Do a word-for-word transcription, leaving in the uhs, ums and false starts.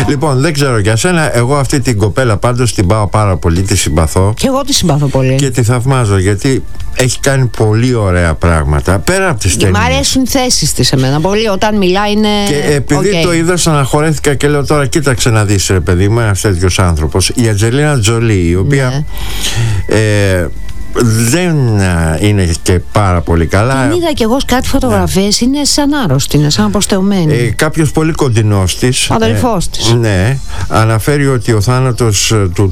Λοιπόν, δεν ξέρω για σένα. Εγώ αυτή την κοπέλα πάντως την πάω πάρα πολύ, τη συμπαθώ. Και εγώ τη συμπαθώ πολύ. Και τη θαυμάζω γιατί έχει κάνει πολύ ωραία πράγματα. Πέρα από τις ταινίες. Μ' αρέσουν οι θέσεις της εμένα πολύ. Όταν μιλάει είναι. Και επειδή okay. το είδα, αναχωρέθηκα και λέω τώρα κοίταξε να δεις, ρε παιδί μου, ένας τέτοιος άνθρωπος. Η Αντζελίνα Τζολί, η οποία. Ναι. Ε, δεν είναι και πάρα πολύ καλά. Την είδα κι εγώ κάτι φωτογραφίες, ναι. Είναι σαν άρρωστη, είναι σαν αποστεωμένη. Ε, κάποιος πολύ κοντινός της, ο αδελφός ε, της. Ναι, αναφέρει ότι ο θάνατος του